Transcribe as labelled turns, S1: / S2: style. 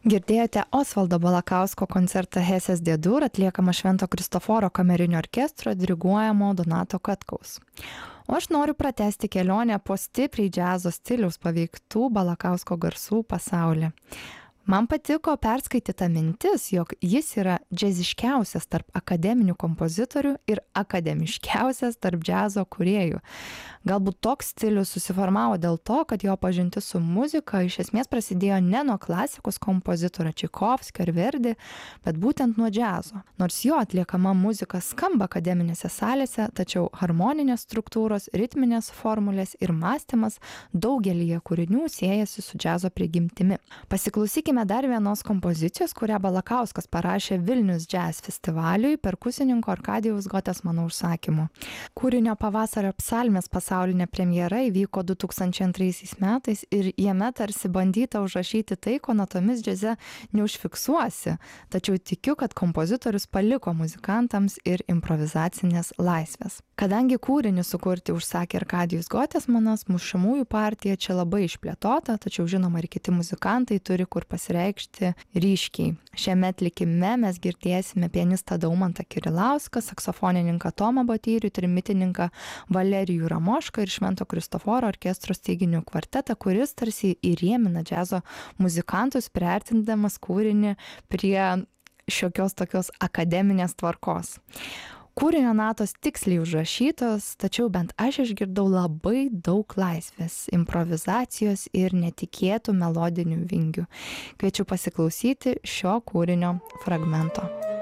S1: Girdėjote Osvaldo Balakausko koncertą Hesės D-dur atliekamą Švento Kristoforo kamerinio orkestro diriguojamo Donato Katkaus. O aš noriu pratęsti kelionę po stipriai džiazo stiliaus paveiktų Balakausko garsų pasaulį. Man patiko perskaityta mintis, jog jis yra džiaziškiausias tarp akademinių kompozitorių ir akademiškiausias tarp džiazo kūrėjų. Galbūt toks stilius susiformavo dėl to, kad jo pažintis su muzika iš esmės prasidėjo ne nuo klasikos kompozitorių Čaikovskio ar Verdi, bet būtent nuo džiazo. Nors jo atliekama muzika skamba akademinėse salėse, tačiau harmoninės struktūros, ritminės formulės ir mąstymas daugelyje kūrinių siejasi su džiazo prigimtimi. Pasiklausykime dar vienos kompozicijos, kurią Balakauskas parašė Vilnius Jazz festivaliui perkusininko Arkadijaus Gotesmano užsakymu. Kūrinio Pavasario psalmės pasaulinė premjera įvyko 2002 metais ir jame tarsi bandyta užrašyti tai, ko natomis džiaze neužfiksuosi, tačiau tikiu, kad kompozitorius paliko muzikantams ir improvizacinės laisvės. Kadangi kūrinį sukurti užsakė Arkadijus Gotesmanas, mušamųjų partija čia labai išplėtota, tačiau žinoma ir kiti muzikantai turi kur pasireikšti ryškiai. Šiame atlikime mes girdėsime pianistą Daumantą Kirilauską, saksofonininką Tomą Batyrių, trimitininką Valerijų Ramošką ir Švento Kristoforo orkestro styginių kvartetą, kuris tarsi įrėmina džiazo muzikantus, priartindamas kūrinį prie šiokios tokios akademinės tvarkos. Kūrinio natos tiksliai užrašytos, tačiau bent aš išgirdau labai daug laisvės, improvizacijos ir netikėtų melodinių vingių. Kviečiu pasiklausyti šio kūrinio fragmento.